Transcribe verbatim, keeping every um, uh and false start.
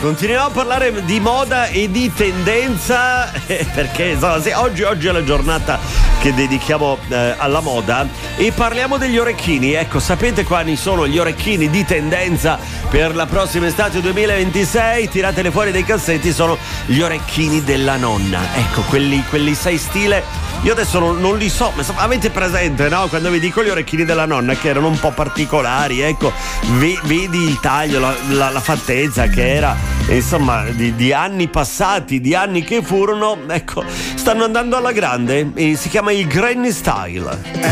continuiamo a parlare di moda e di tendenza eh, perché insomma, sì, oggi, oggi è la giornata che dedichiamo eh, alla moda e parliamo degli orecchini. Ecco, sapete quali sono gli orecchini di tendenza per la prossima estate duemilaventisei? Tiratele fuori dai cassetti, sono gli orecchini della nonna. Ecco, quelli, quelli sei stile. Io adesso non, non li so, ma avete presente, no? Quando vi dico gli orecchini della nonna che erano un po' particolari, ecco, v- vedi il taglio, la, la, la fattezza che era, insomma, di, di anni passati, di anni che furono, ecco, stanno andando alla grande e si chiama il Granny Style.